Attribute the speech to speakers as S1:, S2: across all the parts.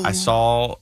S1: I saw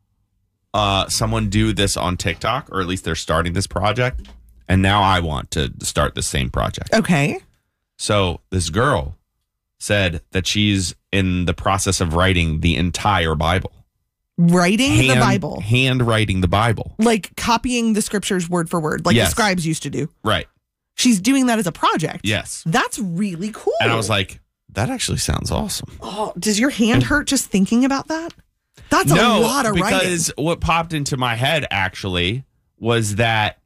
S1: someone do this on TikTok, or at least they're starting this project, and now I want to start the same project.
S2: Okay.
S1: So this girl said that she's in the process of writing the entire Bible.
S2: Writing the Bible.
S1: Handwriting the Bible.
S2: Like copying the scriptures word for word, like the scribes used to do.
S1: Right.
S2: She's doing that as a project.
S1: Yes.
S2: That's really cool.
S1: And I was like, that actually sounds awesome.
S2: Oh, does your hand hurt just thinking about that? That's a lot of writing.
S1: Because what popped into my head actually was that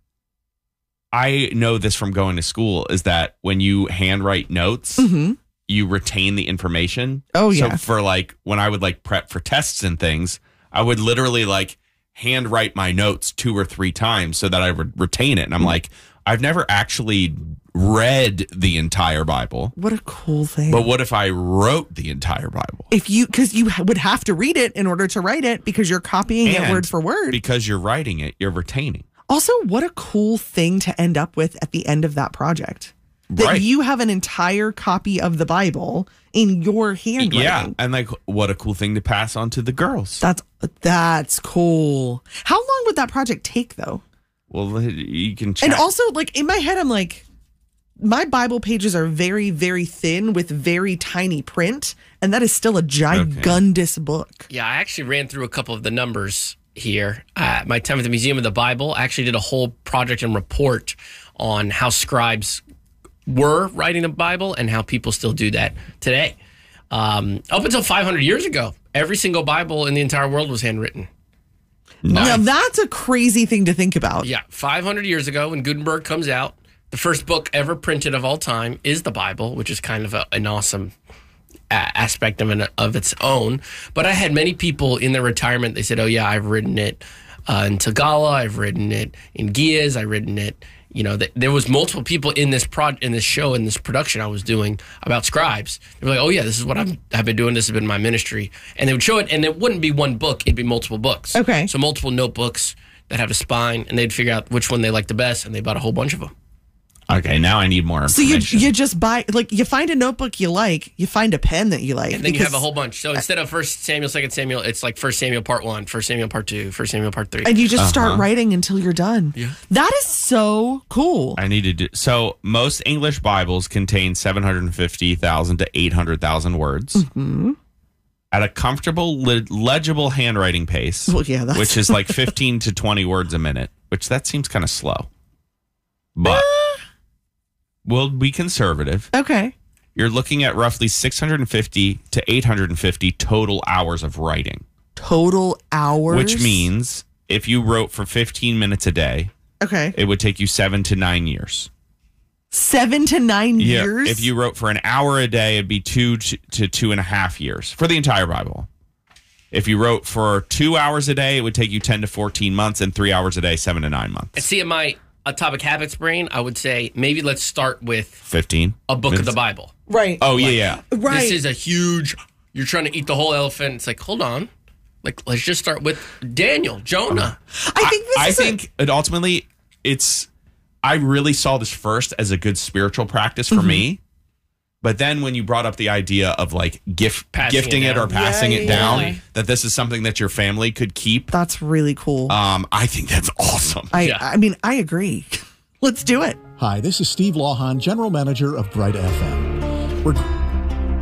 S1: I know this from going to school, is that when you handwrite notes, you retain the information.
S2: Oh, yeah.
S1: So for like when I would like prep for tests and things, I would literally like handwrite my notes 2 or 3 times so that I would retain it. And I'm like, I've never actually read the entire Bible.
S2: What a cool thing.
S1: But what if I wrote the entire Bible?
S2: Because you would have to read it in order to write it, because you're copying it word for word.
S1: Because you're writing it, you're retaining.
S2: Also, what a cool thing to end up with at the end of that project. That you have an entire copy of the Bible in your handwriting.
S1: Yeah, and like, what a cool thing to pass on to the girls.
S2: That's cool. How long would that project take, though?
S1: Well, you can check.
S2: And also, like, in my head, I'm like, my Bible pages are very, very thin with very tiny print, and that is still a gigundous book.
S3: Yeah, I actually ran through a couple of the numbers here. My time at the Museum of the Bible, I actually did a whole project and report on how scribes were writing the Bible and how people still do that today. Up until 500 years ago, every single Bible in the entire world was handwritten.
S2: Nice. Now, that's a crazy thing to think about.
S3: Yeah, 500 years ago when Gutenberg comes out, the first book ever printed of all time is the Bible, which is kind of an awesome aspect of its own. But I had many people in their retirement, they said, oh yeah, I've written it in Tagala, I've written it in Giaz, I've written it. You know, there was multiple people in this show, in this production I was doing about scribes. They were like, oh yeah, this is what I've been doing. This has been my ministry. And they would show it, and it wouldn't be one book. It'd be multiple books.
S2: Okay.
S3: So multiple notebooks that have a spine, and they'd figure out which one they liked the best, and they bought a whole bunch of them.
S1: Okay, now I need more information.
S2: So you just buy, like, you find a notebook you like, you find a pen that you like.
S3: And then you have a whole bunch. So instead of 1 Samuel, 2 Samuel, it's like 1 Samuel part 1, 1 Samuel part 2, 1 Samuel part 3.
S2: And you just start writing until you're done.
S3: Yeah.
S2: That is so cool.
S1: I need to do. So most English Bibles contain 750,000 to 800,000 words. Mm-hmm. At a comfortable, legible handwriting pace, which is like 15 to 20 words a minute, which that seems kind of slow. But we'll be conservative.
S2: Okay.
S1: You're looking at roughly 650 to 850 total hours of writing.
S2: Total hours?
S1: Which means if you wrote for 15 minutes a day, it would take you 7 to 9 years.
S2: 7 to 9 years?
S1: If you wrote for an hour a day, it'd be 2 to 2.5 years for the entire Bible. If you wrote for 2 hours a day, it would take you 10 to 14 months, and 3 hours a day, 7 to 9 months.
S3: And see, in my Atomic Habits brain, I would say maybe let's start with
S1: 15
S3: a book of the Bible.
S2: Right.
S1: Oh, yeah.
S2: Right.
S3: This is a huge, you're trying to eat the whole elephant. It's like, hold on. Like, let's just start with Daniel, Jonah.
S1: I think ultimately I really saw this first as a good spiritual practice for me. But then when you brought up the idea of like gifting it or passing it down, that this is something that your family could keep.
S2: That's really cool.
S1: I think that's awesome.
S2: I mean, I agree. Let's do it.
S4: Hi, this is Steve Lawhon, General Manager of Bright FM. We're